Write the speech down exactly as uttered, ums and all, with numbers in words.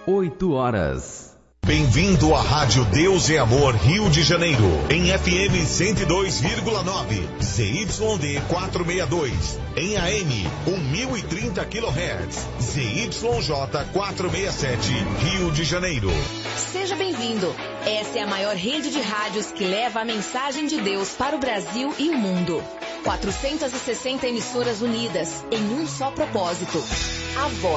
oito horas. Bem-vindo à Rádio Deus é Amor Rio de Janeiro, em F M cento e dois vírgula nove, Z Y D quatrocentos e sessenta e dois, em A M mil e trinta quilohertz, Z Y J quatrocentos e sessenta e sete, Rio de Janeiro. Seja bem-vindo. Essa é a maior rede de rádios que leva a mensagem de Deus para o Brasil e o mundo. quatrocentas e sessenta emissoras unidas em um só propósito: a voz